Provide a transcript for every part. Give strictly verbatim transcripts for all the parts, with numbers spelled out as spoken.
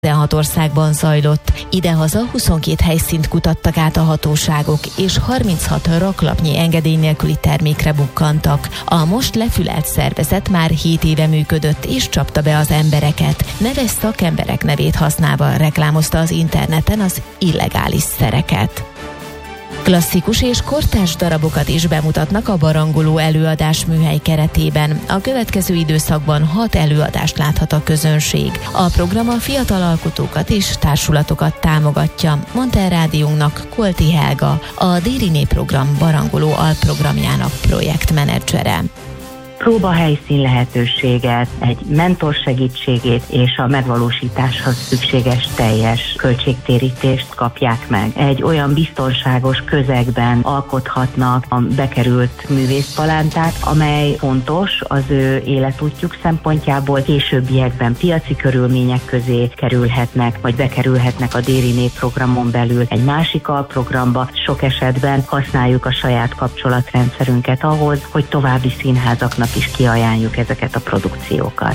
tizenhat országban zajlott. Idehaza huszonkét helyszínt kutattak át a hatóságok, és harminchat raklapnyi engedély nélküli termékre bukkantak. A most lefülelt szervezet már hét éve működött, és csapta be az embereket. Neves szakemberek nevét használva reklámozta az interneten az illegális szereket. Klasszikus és kortárs darabokat is bemutatnak a Barangoló előadás műhely keretében. A következő időszakban hat előadást láthat a közönség. A program a fiatal alkotókat és társulatokat támogatja, mondta el rádiónknak Kolti Helga, a Dériné program Barangoló alprogramjának projektmenedzsere. Próbahelyszín lehetőséget, egy mentor segítségét és a megvalósításhoz szükséges teljes költségtérítést kapják meg. Egy olyan biztonságos közegben alkothatnak a bekerült művészpalántát, amely fontos az ő életútjuk szempontjából. Későbbiekben piaci körülmények közé kerülhetnek, vagy bekerülhetnek a Dériné programon belül egy másik alprogramba. Sok esetben használjuk a saját kapcsolatrendszerünket ahhoz, hogy további színházaknak is kiajánljuk ezeket a produkciókat.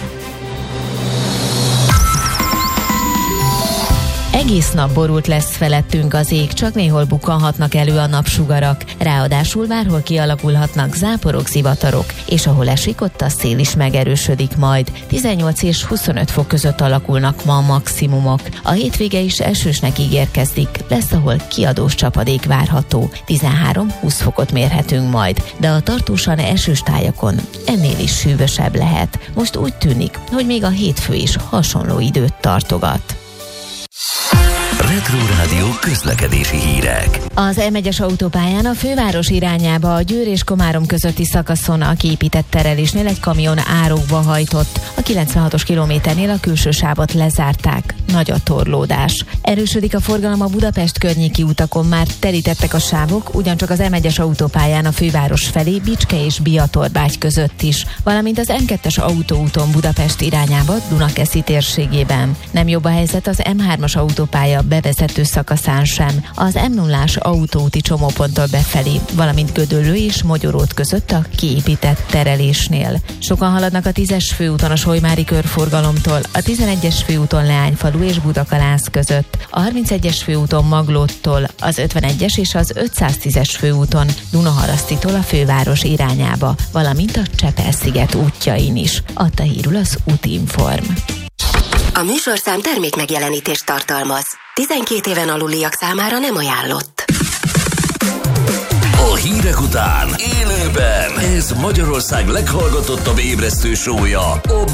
Egész nap borult lesz felettünk az ég, csak néhol bukkanhatnak elő a napsugarak. Ráadásul bárhol kialakulhatnak záporok, zivatarok, és ahol esik, ott a szél is megerősödik majd. tizennyolc és huszonöt fok között alakulnak ma a maximumok. A hétvége is esősnek ígérkezik, lesz, ahol kiadós csapadék várható. tizenhárom-húsz fokot mérhetünk majd, de a tartósan esős tájakon ennél is hűvösebb lehet. Most úgy tűnik, hogy még a hétfő is hasonló időt tartogat. Retro Rádió közlekedési hírek. Az M egyes autópályán a főváros irányába a Győr és Komárom közötti szakaszon a kiépített terelésnél egy kamion árokba hajtott. A kilencvenhatos kilométernél a külső sávot lezárták. Nagy a torlódás. Erősödik a forgalom a Budapest környéki utakon, már telítettek a sávok, ugyancsak az M egyes autópályán a főváros felé Bicske és Biatorbágy között is, valamint az M kettes autóúton Budapest irányába Dunakeszi térségében. Nem jobb a helyzet az M hármas autópálya bevezető szakaszán sem. Az M nullás autóúti csomóponttól befelé, valamint Gödöllő és Mogyorót között a kiépített terelésnél. Sokan haladnak a tízes főúton a Solymári körforgalomtól, a tizenegyes főúton Leányfalu és Budakalász között, a harmincegyes főúton Maglóttól, az ötvenegyes és az ötszáztízes főúton Dunaharasztitól a főváros irányába, valamint a Csepel-sziget útjain is, adta hírül az Útinform. A műsorszám termék megjelenítést tartalmaz. tizenkét éven aluliak számára nem ajánlott. A hírek után élőben ez Magyarország leghallgatottabb ébresztő show-ja, a